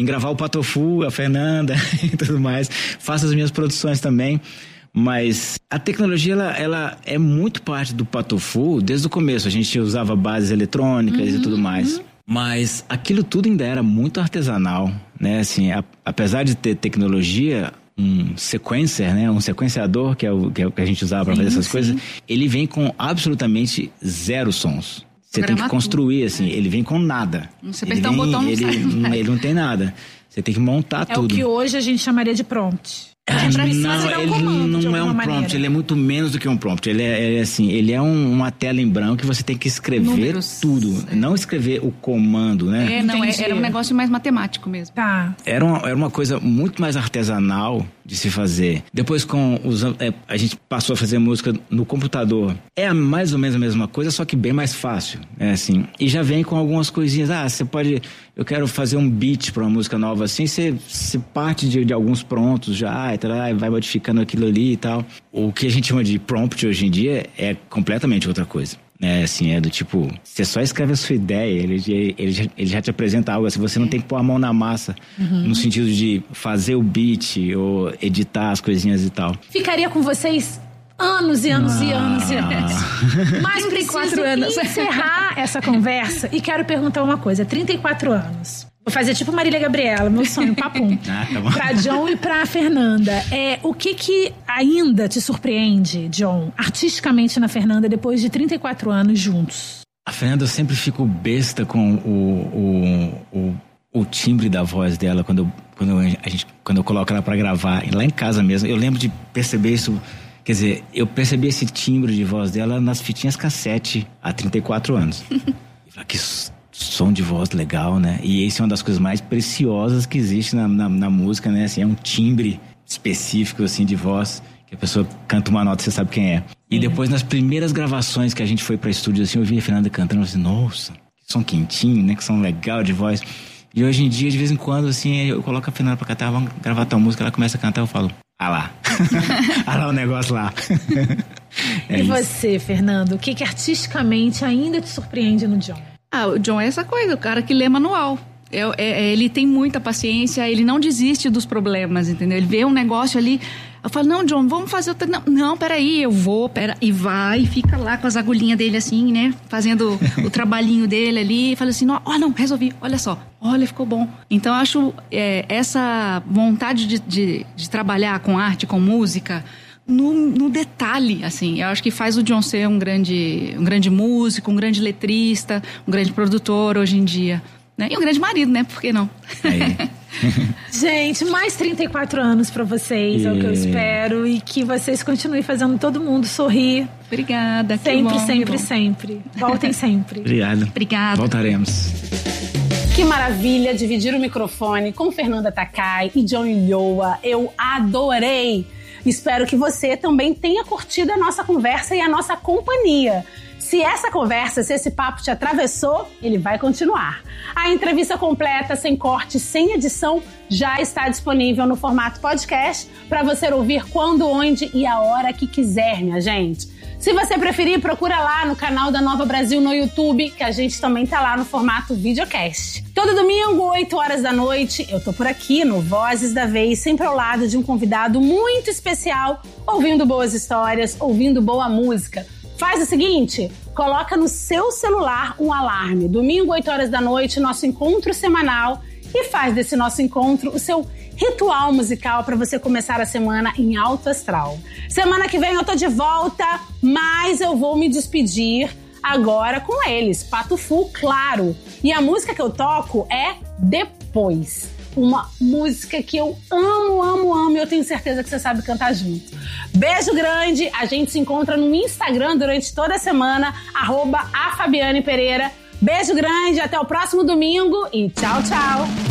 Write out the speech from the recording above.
em gravar o Patofu, a Fernanda e tudo mais. Faço as minhas produções também. Mas a tecnologia, ela é muito parte do Patofu desde o começo. A gente usava bases eletrônicas e tudo mais. Mas aquilo tudo ainda era muito artesanal, né? Assim, apesar de ter tecnologia, um sequencer, né? Um sequenciador, que é o que a gente usava para fazer essas coisas, ele vem com absolutamente zero sons. Você tem que construir, assim, ele vem com nada. Você apertar um botão, não sai. Ele não tem nada. Você tem que montar tudo. É o que hoje a gente chamaria de prompt. Não, ele não é um prompt, ele é muito menos do que um prompt. Ele é uma tela em branco que você tem que escrever números, tudo. Não escrever o comando, né? Era um negócio mais matemático mesmo. Tá. Era uma coisa muito mais artesanal de se fazer. Depois a gente passou a fazer música no computador. É mais ou menos a mesma coisa, só que bem mais fácil. Assim. E já vem com algumas coisinhas. Você pode... Eu quero fazer um beat para uma música nova assim. Você parte de alguns prontos já, vai modificando aquilo ali e tal. O que a gente chama de prompt hoje em dia é completamente outra coisa. É do tipo, você só escreve a sua ideia, ele já te apresenta algo, assim, você não tem que pôr a mão na massa, no sentido de fazer o beat ou editar as coisinhas e tal. Ficaria com vocês anos e anos e anos e anos. Mas 34 anos. Encerrar essa conversa e quero perguntar uma coisa, 34 anos. Vou fazer tipo Marília Gabriela, meu sonho, papum. Tá bom. Pra John e pra Fernanda. O que ainda te surpreende, John, artisticamente na Fernanda, depois de 34 anos juntos? A Fernanda, eu sempre fico besta com o timbre da voz dela quando eu coloco ela pra gravar, lá em casa mesmo. Eu lembro de perceber isso, quer dizer, eu percebi esse timbre de voz dela nas fitinhas cassete há 34 anos. Que som de voz legal, né? E esse é uma das coisas mais preciosas que existe na música, né? Assim, é um timbre específico, assim, de voz, que a pessoa canta uma nota e você sabe quem é. E depois, nas primeiras gravações que a gente foi pra estúdio, assim, eu vi a Fernanda cantando, assim, nossa, que som quentinho, né? Que som legal de voz. E hoje em dia, de vez em quando, assim, eu coloco a Fernanda pra cantar, vamos gravar tal música, ela começa a cantar, eu falo, lá. Lá o negócio lá. E você, Fernando, o que artisticamente ainda te surpreende no John? O John é essa coisa, o cara que lê manual. Ele tem muita paciência, ele não desiste dos problemas, entendeu? Ele vê um negócio ali, eu falo, não, John, vamos fazer outra... Não, peraí, eu vou, e vai, e fica lá com as agulhinhas dele assim, né? Fazendo o trabalhinho dele ali, e fala assim, não, resolvi, olha só, olha, ficou bom. Então, eu acho essa vontade de trabalhar com arte, com música... No detalhe, assim, eu acho que faz o John ser um grande músico, um grande letrista, um grande produtor hoje em dia, né? E um grande marido, né? Por que não? Gente, mais 34 anos pra vocês, é o que eu espero, e que vocês continuem fazendo todo mundo sorrir. Obrigada, sempre, que bom, sempre, que bom. sempre. Voltem sempre. Obrigado. Obrigada. Voltaremos. Que maravilha dividir o microfone com Fernanda Takai e John Ulloa. Eu adorei! Espero que você também tenha curtido a nossa conversa e a nossa companhia. Se esse papo te atravessou, ele vai continuar. A entrevista completa, sem corte, sem edição, já está disponível no formato podcast para você ouvir quando, onde e a hora que quiser, minha gente. Se você preferir, procura lá no canal da Nova Brasil no YouTube, que a gente também tá lá no formato videocast. Todo domingo, 8 horas da noite, eu tô por aqui no Vozes da Vez, sempre ao lado de um convidado muito especial, ouvindo boas histórias, ouvindo boa música. Faz o seguinte, coloca no seu celular um alarme. Domingo, 8 horas da noite, nosso encontro semanal, e faz desse nosso encontro o seu ritual musical para você começar a semana em alto astral. Semana que vem eu tô de volta, mas eu vou me despedir agora com eles, Patofu, claro. E a música que eu toco é Depois. Uma música que eu amo, amo, amo, e eu tenho certeza que você sabe cantar junto. Beijo grande, a gente se encontra no Instagram durante toda a semana, @afabianepereira. Beijo grande, até o próximo domingo e tchau, tchau.